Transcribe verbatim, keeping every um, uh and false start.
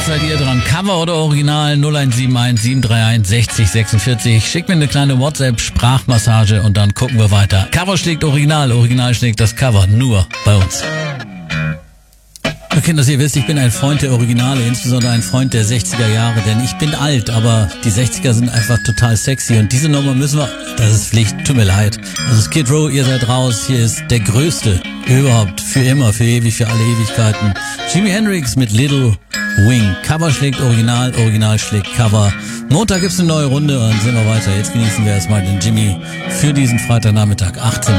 Jetzt seid ihr dran. Cover oder Original null eins sieben eins sieben drei eins sechzig sechsundvierzig. Schickt mir eine kleine WhatsApp-Sprachmassage und dann gucken wir weiter. Cover schlägt Original, Original schlägt das Cover. Nur bei uns. Okay, dass ihr wisst, ich bin ein Freund der Originale, insbesondere ein Freund der sechziger Jahre, denn ich bin alt, aber die sechziger sind einfach total sexy und diese Nummer müssen wir, das ist Pflicht, tut mir leid. Das ist Skid Row, ihr seid raus, hier ist der Größte überhaupt, für immer, für ewig, für alle Ewigkeiten. Jimi Hendrix mit Little Wing. Cover schlägt Original, Original schlägt Cover. Montag gibt's eine neue Runde und sind wir weiter. Jetzt genießen wir erstmal den Jimmy für diesen Freitagnachmittag, achtzehn